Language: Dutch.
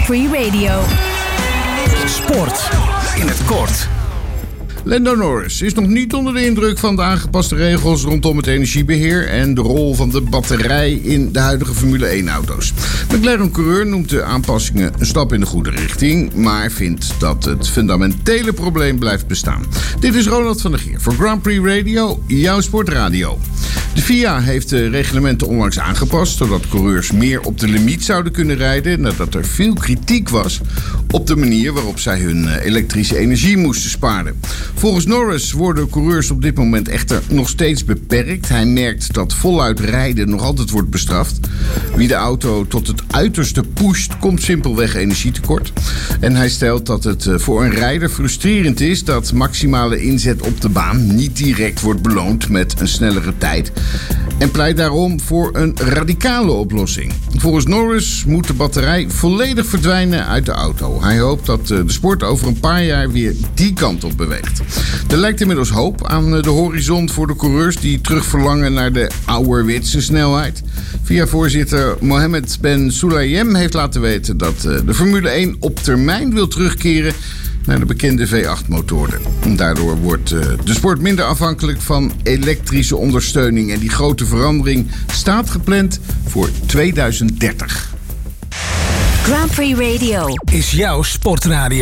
Grand Prix Radio. Sport in het kort. Lando Norris is nog niet onder de indruk van de aangepaste regels rondom het energiebeheer en de rol van de batterij in de huidige Formule 1-auto's. McLaren-coureur noemt de aanpassingen een stap in de goede richting, maar vindt dat het fundamentele probleem blijft bestaan. Dit is Ronald van der Geer voor Grand Prix Radio, jouw sportradio. De FIA heeft de reglementen onlangs aangepast, zodat coureurs meer op de limiet zouden kunnen rijden, nadat er veel kritiek was op de manier waarop zij hun elektrische energie moesten sparen. Volgens Norris worden coureurs op dit moment echter nog steeds beperkt. Hij merkt dat voluit rijden nog altijd wordt bestraft. Wie de auto tot het uiterste pusht, komt simpelweg energietekort. En hij stelt dat het voor een rijder frustrerend is dat maximale inzet op de baan niet direct wordt beloond met een snellere tijd. En pleit daarom voor een radicale oplossing. Volgens Norris moet de batterij volledig verdwijnen uit de auto. Hij hoopt dat de sport over een paar jaar weer die kant op beweegt. Er lijkt inmiddels hoop aan de horizon voor de coureurs die terug verlangen naar de ouderwetse snelheid. FIA-voorzitter Mohammed Ben Sulayem heeft laten weten dat de Formule 1 op termijn wil terugkeren naar de bekende V8-motoren. Daardoor wordt de sport minder afhankelijk van elektrische ondersteuning. En die grote verandering staat gepland voor 2030. Grand Prix Radio Is jouw sportradio.